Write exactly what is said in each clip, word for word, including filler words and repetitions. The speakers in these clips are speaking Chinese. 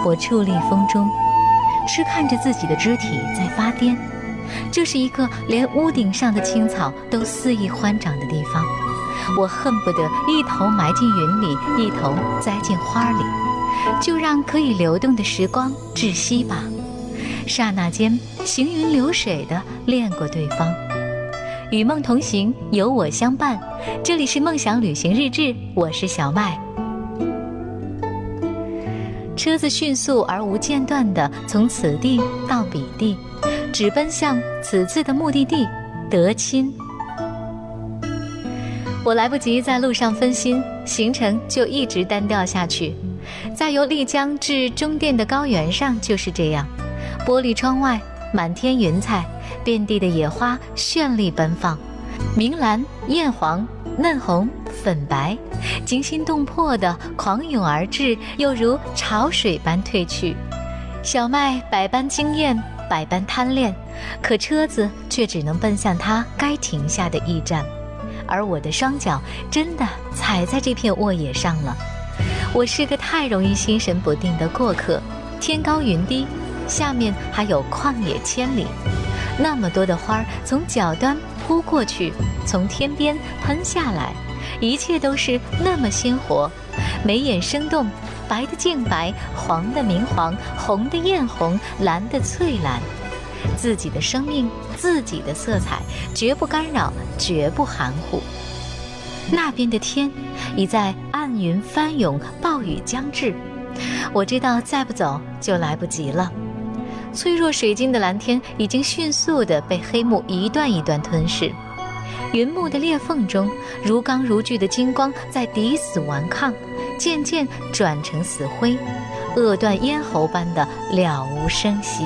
我矗立风中，痴看着自己的肢体在发癫。这是一个连屋顶上的青草都肆意欢长的地方，我恨不得一头埋进云里，一头栽进花里，就让可以流动的时光窒息吧。刹那间行云流水地恋过对方。与梦同行，有我相伴。这里是梦想旅行日志，我是小麦。车子迅速而无间断地从此地到彼地，只奔向此次的目的地德钦。我来不及在路上分心，行程就一直单调下去。在由丽江至中甸的高原上就是这样，玻璃窗外满天云彩，遍地的野花绚丽奔放，明蓝、艳黄、嫩红、粉白，惊心动魄地狂涌而至，又如潮水般退去。小麦百般惊艳，百般贪恋，可车子却只能奔向它该停下的驿站，而我的双脚真的踩在这片沃野上了。我是个太容易心神不定的过客，天高云低，下面还有旷野千里，那么多的花从脚端扑过去，从天边喷下来，一切都是那么鲜活，眉眼生动，白的净白，黄的明黄，红的艳红，蓝的翠蓝。自己的生命，自己的色彩，绝不干扰，绝不含糊。那边的天已在暗云翻涌，暴雨将至，我知道再不走就来不及了。脆弱水晶的蓝天已经迅速地被黑幕一段一段吞噬，云幕的裂缝中如钢如炬的金光在抵死顽抗，渐渐转成死灰，扼断咽喉般的了无声息。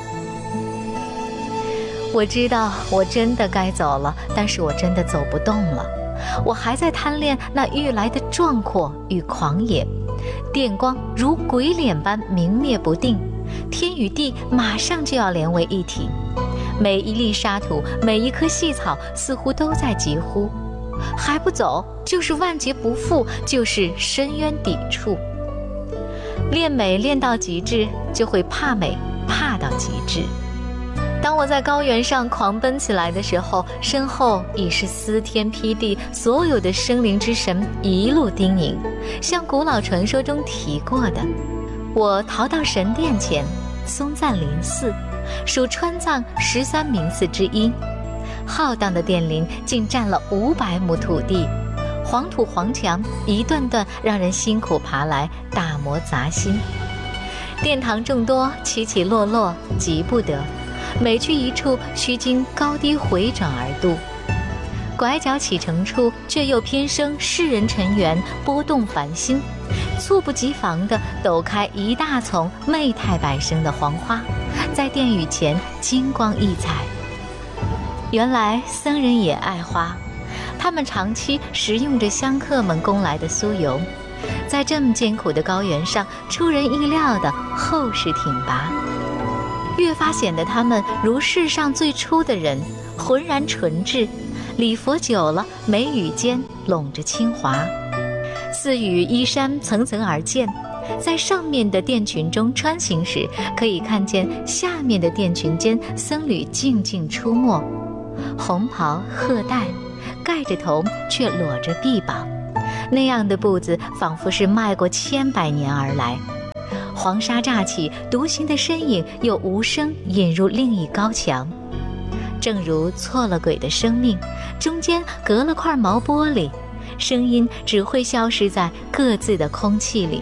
我知道我真的该走了，但是我真的走不动了。我还在贪恋那愈来的壮阔与狂野，电光如鬼脸般明灭不定，天与地马上就要连为一体，每一粒沙土，每一棵细草似乎都在疾呼，还不走就是万劫不复，就是深渊抵触。恋美恋到极致，就会怕美怕到极致。当我在高原上狂奔起来的时候，身后已是撕天劈地，所有的生灵之神一路叮咛，像古老传说中提过的。我逃到神殿前，松赞林寺，属川藏十三名寺之一。浩荡的殿林竟占了五百亩土地，黄土黄墙一段段让人辛苦爬来，打磨杂心。殿堂众多，起起落落，急不得。每去一处，须经高低回转而渡，拐角启程处，却又偏生世人尘缘，波动繁星，猝不及防地抖开一大丛媚态百生的黄花，在殿宇前金光溢彩。原来僧人也爱花，他们长期食用着香客们供来的酥油，在这么艰苦的高原上，出人意料的厚实挺拔，越发显得他们如世上最初的人，浑然纯质。礼佛久了，眉宇间拢着清华。似与依山层层而建，在上面的殿群中穿行时，可以看见下面的殿群间僧侣静静出没，红袍褐带，盖着头却裸着臂膀，那样的步子仿佛是迈过千百年而来。黄沙乍起，独行的身影又无声引入另一高墙，正如错了轨的生命，中间隔了块毛玻璃，声音只会消失在各自的空气里。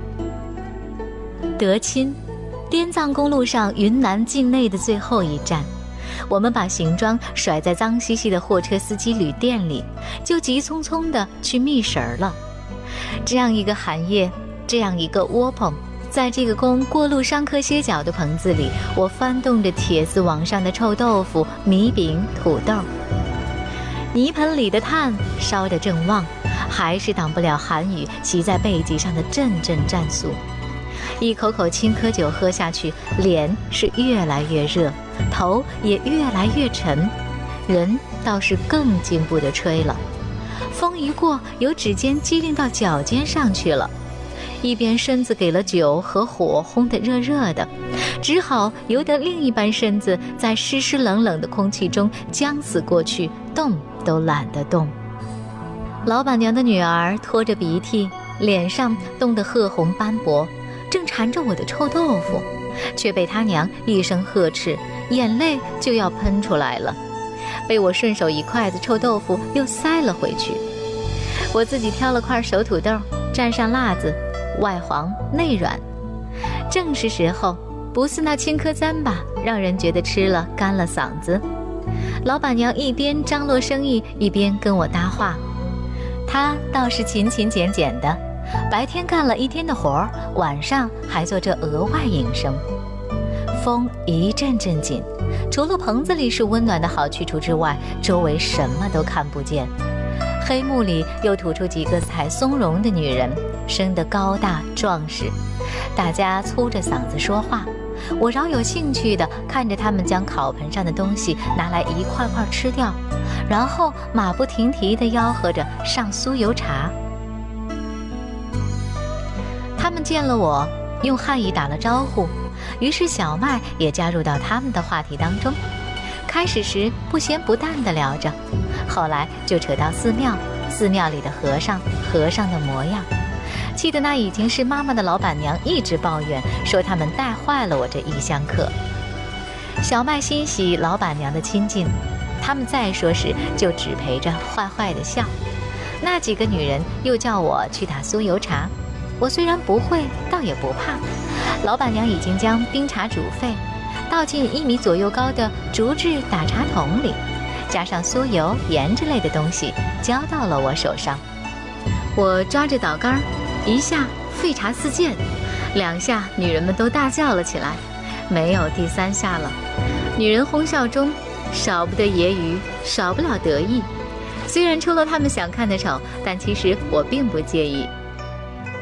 德钦，滇藏公路上云南境内的最后一站，我们把行装甩在脏兮兮的货车司机旅店里，就急匆匆地去觅食儿了。这样一个寒夜，这样一个窝棚，在这个供过路商客歇脚的棚子里，我翻动着铁丝网上的臭豆腐、米饼、土豆。泥盆里的炭烧得正旺，还是挡不了寒雨袭在背脊上的阵阵战速。一口口青稞酒喝下去，脸是越来越热，头也越来越沉，人倒是更进步地吹了。风一过，由指尖机灵到脚尖上去了。 一边身子给了酒和火烘得热热的，只好由得另一半身子在湿湿冷冷的空气中僵死过去，动都懒得动。老板娘的女儿拖着鼻涕，脸上冻得褐红斑驳，正缠着我的臭豆腐，却被她娘一声呵斥，眼泪就要喷出来了，被我顺手一筷子臭豆腐又塞了回去。我自己挑了块熟土豆，蘸上辣子，外黄内软，正是时候，不似那青稞簪吧，让人觉得吃了干了嗓子。老板娘一边张罗生意，一边跟我搭话。她倒是勤勤俭俭的，白天干了一天的活儿，晚上还做这额外营生。风一阵阵紧，除了棚子里是温暖的好去处之外，周围什么都看不见。黑幕里又吐出几个采松茸的女人，生得高大壮实，大家粗着嗓子说话。我饶有兴趣地看着他们将烤盆上的东西拿来一块块吃掉，然后马不停蹄地吆喝着上酥油茶。他们见了我，用汉语打了招呼，于是小麦也加入到他们的话题当中。开始时不咸不淡地聊着，后来就扯到寺庙，寺庙里的和尚，和尚的模样。记得那已经是妈妈的老板娘一直抱怨说他们带坏了我这异乡客。小麦欣喜老板娘的亲近，他们再说时就只陪着坏坏的笑。那几个女人又叫我去打酥油茶，我虽然不会，倒也不怕。老板娘已经将冰茶煮沸，倒进一米左右高的竹制打茶桶里，加上酥油、盐之类的东西，交到了我手上。我抓着倒杆，一下沸茶四溅，两下女人们都大叫了起来，没有第三下了。女人哄笑中少不得揶揄，少不了得意。虽然出了他们想看的丑，但其实我并不介意。